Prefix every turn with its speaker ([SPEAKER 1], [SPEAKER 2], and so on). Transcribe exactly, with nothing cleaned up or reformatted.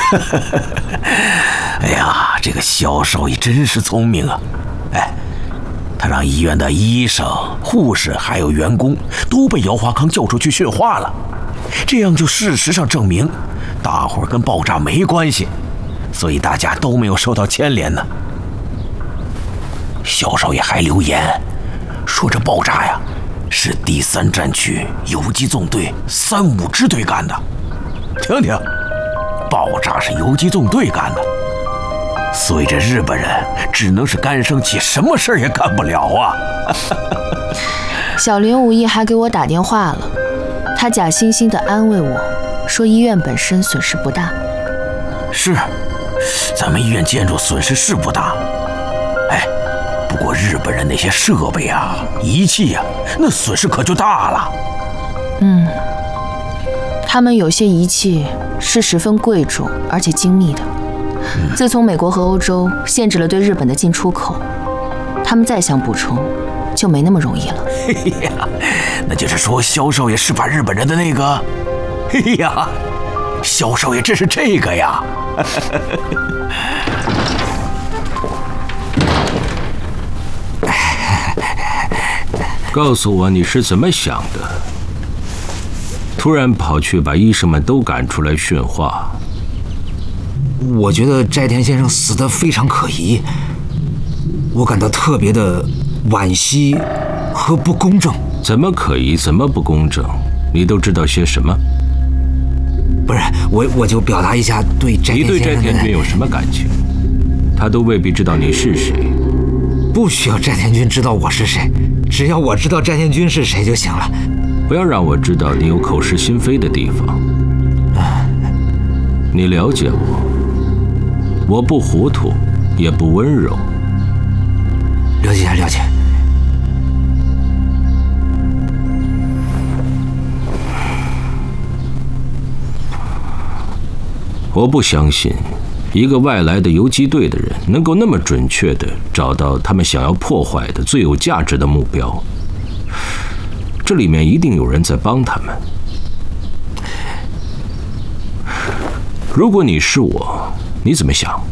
[SPEAKER 1] 哎呀，这个萧少爷真是聪明啊！哎，他让医院的医生、护士还有员工都被姚华康叫出去训话了，这样就事实上证明，大伙儿跟爆炸没关系，所以大家都没有受到牵连呢。萧少爷还留言说，这爆炸呀是第三战区游击纵队三五支队干的。听听，爆炸是游击纵队干的，所以这日本人只能是干生气，什么事儿也干不了啊。
[SPEAKER 2] 小林无意还给我打电话了，他假惺惺地安慰我说医院本身损失不大。
[SPEAKER 1] 是，咱们医院建筑损失是不大，哎，不过日本人那些设备啊、仪器啊，那损失可就大了。
[SPEAKER 2] 嗯，他们有些仪器是十分贵重而且精密的，嗯、自从美国和欧洲限制了对日本的进出口，他们再想补充就没那么容易了。
[SPEAKER 1] 嘿呀，那就是说萧少爷是把日本人的那个，嘿呀，萧少爷这是这个呀。
[SPEAKER 3] 告诉我你是怎么想的？突然跑去把医生们都赶出来训话。
[SPEAKER 4] 我觉得斋田先生死得非常可疑，我感到特别的惋惜和不公正。
[SPEAKER 3] 怎么可疑？怎么不公正？你都知道些什么？
[SPEAKER 4] 不是，我我就表达一下对斋田先生的。
[SPEAKER 3] 你对斋田君有什么感情？他都未必知道你是谁。
[SPEAKER 4] 不需要斋田君知道我是谁，只要我知道斋田君是谁就行了。
[SPEAKER 3] 不要让我知道你有口是心非的地方。你了解我，我不糊涂，也不温柔。
[SPEAKER 4] 了解了解。
[SPEAKER 3] 我不相信一个外来的游击队的人能够那么准确地找到他们想要破坏的最有价值的目标。这里面一定有人在帮他们。如果你是我，你怎么想？